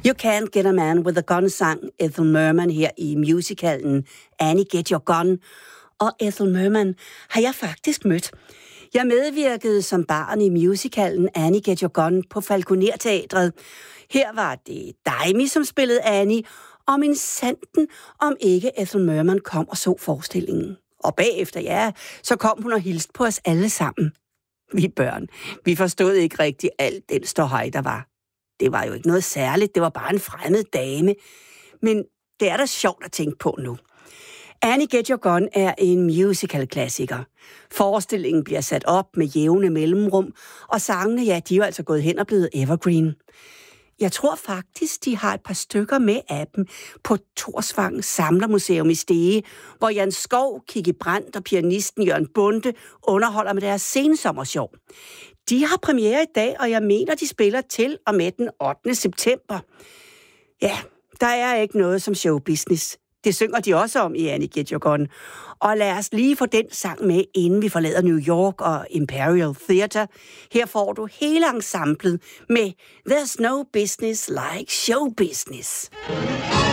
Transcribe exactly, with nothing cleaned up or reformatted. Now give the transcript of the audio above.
You Can't Get a Man With a Gun sang Ethel Merman her i musicalen Annie Get Your Gun. Og Ethel Merman har jeg faktisk mødt. Jeg medvirkede som barn i musicalen Annie Get Your Gun på Falconer-teatret. Her var det Daimi, som spillede Annie, og min sanden, om ikke Ethel Merman kom og så forestillingen. Og bagefter, ja, så kom hun og hilste på os alle sammen. Vi børn, vi forstod ikke rigtig alt den ståhej, der var. Det var jo ikke noget særligt, det var bare en fremmed dame. Men det er da sjovt at tænke på nu. Annie Get Your Gun er en musical-klassiker. Forestillingen bliver sat op med jævne mellemrum, og sangene, ja, de er jo altså gået hen og blevet evergreen. Jeg tror faktisk, de har et par stykker med af dem på Torsvang Samlermuseum i Stege, hvor Jan Skov, Kikki Brandt og pianisten Jørgen Bonde underholder med deres sensommershow. De har premiere i dag, og jeg mener, de spiller til og med den ottende september. Ja, der er ikke noget som showbusiness. Det synger de også om i Annie Get Your Gun. Og lad os lige få den sang med, inden vi forlader New York og Imperial Theatre. Her får du hele ensemblet med There's No Business Like Show Business.